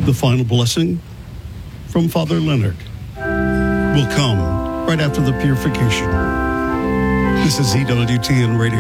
The final blessing from Father Leonard will come right after the purification. This is EWTN Radio.